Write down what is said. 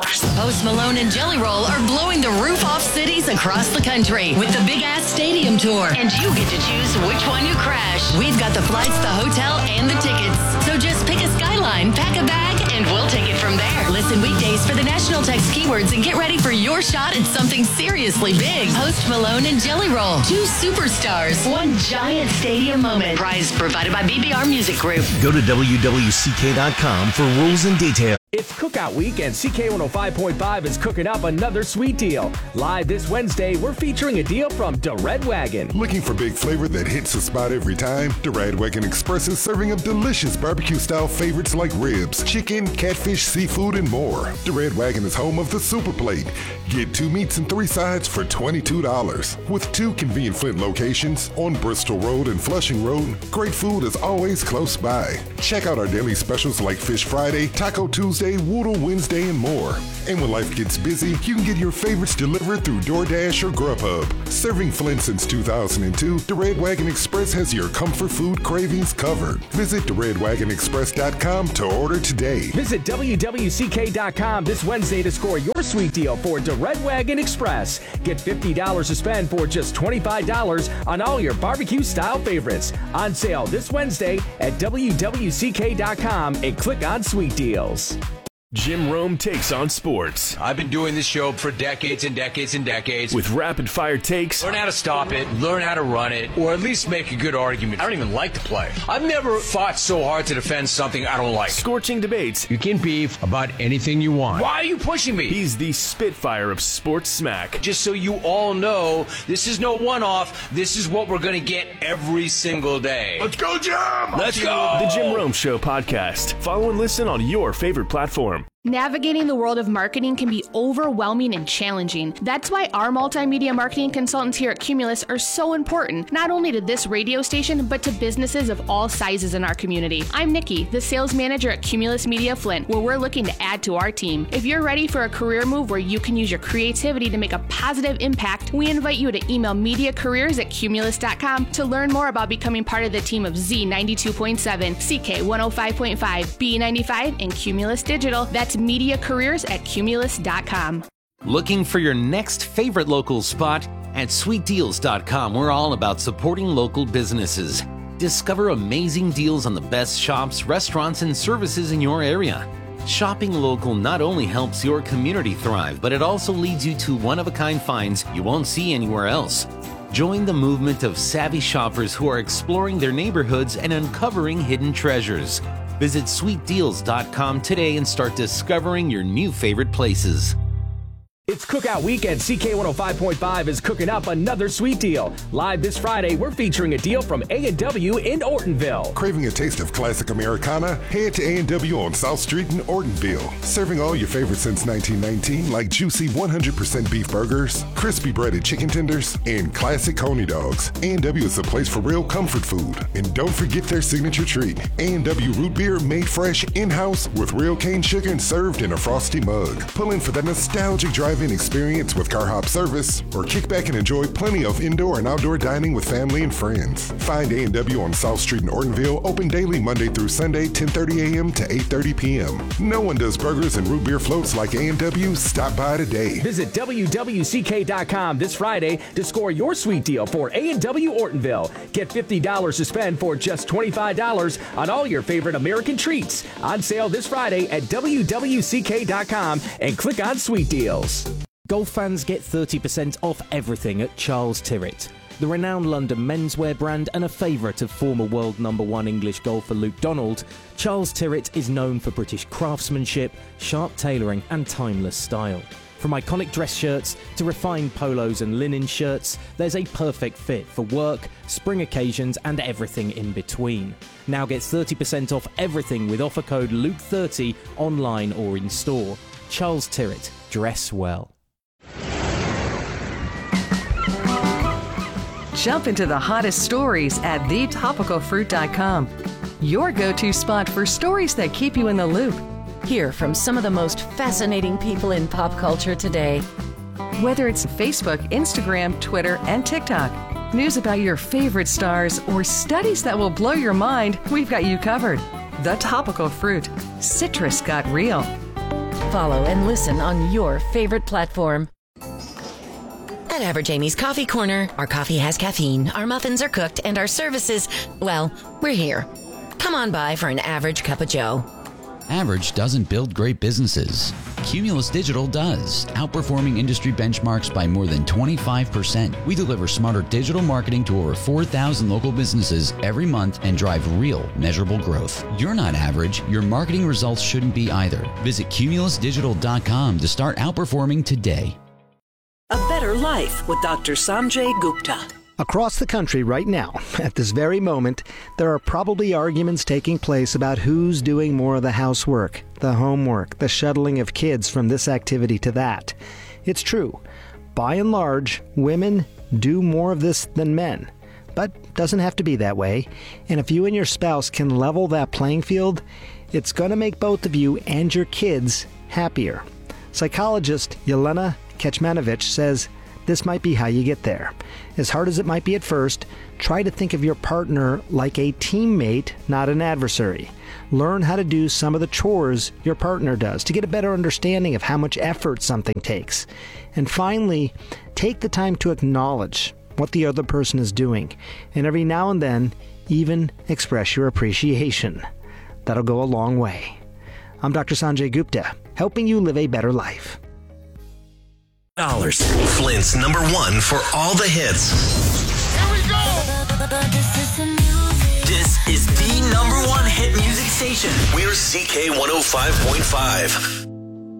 Post Malone and Jelly Roll are blowing the roof off cities across the country with the Big Ass Stadium Tour. And you get to choose which one you crash. We've got the flights, the hotel, and the tickets. So just pick a Skyline, pack a bag, and we'll take it from there. Listen weekdays for the national text keywords and get ready for your shot at something seriously big. Post Malone and Jelly Roll. 2 superstars. 1 giant stadium moment. Prize provided by BBR Music Group. Go to WWCK.com for rules and details. It's Cookout Week, and CK105.5 is cooking up another sweet deal. Live this Wednesday, we're featuring a deal from the Red Wagon. Looking for big flavor that hits the spot every time? The Red Wagon Express is serving up delicious barbecue-style favorites like ribs, chicken, catfish, seafood, and more. The Red Wagon is home of the Super Plate. Get 2 meats and 3 sides for $22. With 2 convenient Flint locations on Bristol Road and Flushing Road, great food is always close by. Check out our daily specials like Fish Friday, Taco Tuesday, Woodle Wednesday, and more. And when life gets busy, you can get your favorites delivered through DoorDash or Grubhub. Serving Flint since 2002, the Red Wagon Express has your comfort food cravings covered. Visit theredwagonexpress.com to order today. Visit WWCK.com this Wednesday to score your sweet deal for the Red Wagon Express. Get $50 to spend for just $25 on all your barbecue-style favorites. On sale this Wednesday at WWCK.com and click on Sweet Deals. Jim Rome takes on sports. I've been doing this show for decades and decades and decades. With rapid-fire takes. Learn how to stop it, learn how to run it, or at least make a good argument. I don't even like to play. I've never fought so hard to defend something I don't like. Scorching debates. You can beef about anything you want. Why are you pushing me? He's the Spitfire of sports smack. Just so you all know, this is no one-off. This is what we're going to get every single day. Let's go, Jim! Let's go! The Jim Rome Show podcast. Follow and listen on your favorite platform. Navigating the world of marketing can be overwhelming and challenging. That's why our multimedia marketing consultants here at Cumulus are so important, not only to this radio station, but to businesses of all sizes in our community. I'm Nikki, the sales manager at Cumulus Media Flint, where we're looking to add to our team. If you're ready for a career move where you can use your creativity to make a positive impact, we invite you to email mediacareers@cumulus.com to learn more about becoming part of the team of Z92.7, CK105.5, B95, and Cumulus Digital. That's mediacareers@cumulus.com. Looking for your next favorite local spot? At sweetdeals.com, we're all about supporting local businesses. Discover amazing deals on the best shops, restaurants, and services in your area. Shopping local not only helps your community thrive, but it also leads you to one-of-a-kind finds you won't see anywhere else. Join the movement of savvy shoppers who are exploring their neighborhoods and uncovering hidden treasures. Visit sweetdeals.com today and start discovering your new favorite places. It's Cookout Week, and CK105.5 is cooking up another sweet deal. Live this Friday, we're featuring a deal from A&W in Ortonville. Craving a taste of classic Americana? Head to A&W on South Street in Ortonville. Serving all your favorites since 1919, like juicy 100% beef burgers, crispy breaded chicken tenders, and classic coney dogs. A&W is a place for real comfort food. And don't forget their signature treat, A&W root beer made fresh in-house with real cane sugar and served in a frosty mug. Pull in for that nostalgic drive-in experience with car hop service, or kick back and enjoy plenty of indoor and outdoor dining with family and friends. Find A&W on South Street in Ortonville, open daily Monday through Sunday, 10:30 a.m. to 8:30 p.m. No one does burgers and root beer floats like A&W. Stop by today. Visit WWCK.com this Friday to score your sweet deal for A&W Ortonville. Get $50 to spend for just $25 on all your favorite American treats. On sale this Friday at WWCK.com and click on Sweet Deals. Golf fans get 30% off everything at Charles Tyrwhitt. The renowned London menswear brand and a favourite of former world #1 English golfer Luke Donald, Charles Tyrwhitt is known for British craftsmanship, sharp tailoring and timeless style. From iconic dress shirts to refined polos and linen shirts, there's a perfect fit for work, spring occasions and everything in between. Now get 30% off everything with offer code LUKE30 online or in store. Charles Tyrwhitt, dress well. Jump into the hottest stories at thetopicalfruit.com. Your go-to spot for stories that keep you in the loop. Hear from some of the most fascinating people in pop culture today. Whether it's Facebook, Instagram, Twitter, and TikTok, news about your favorite stars, or studies that will blow your mind, we've got you covered. The Topical Fruit. Citrus got real. Follow and listen on your favorite platform. At Average Amy's Coffee Corner, our coffee has caffeine, our muffins are cooked, and our services, well, we're here. Come on by for an average cup of joe. Average doesn't build great businesses. Cumulus Digital does, outperforming industry benchmarks by more than 25%. We deliver smarter digital marketing to over 4,000 local businesses every month and drive real, measurable growth. You're not average. Your marketing results shouldn't be either. Visit cumulusdigital.com to start outperforming today. A Better Life with Dr. Sanjay Gupta. Across the country right now, at this very moment, there are probably arguments taking place about who's doing more of the housework, the homework, the shuttling of kids from this activity to that. It's true. By and large, women do more of this than men. But it doesn't have to be that way. And if you and your spouse can level that playing field, it's going to make both of you and your kids happier. Psychologist Yelena Kecmanovic says this might be how you get there. As hard as it might be at first, try to think of your partner like a teammate, not an adversary. Learn how to do some of the chores your partner does to get a better understanding of how much effort something takes. And finally, take the time to acknowledge what the other person is doing. And every now and then, even express your appreciation. That'll go a long way. I'm Dr. Sanjay Gupta, helping you live a better life. Flint's number one for all the hits. Here we go! This is the number one hit music station. We're CK 105.5.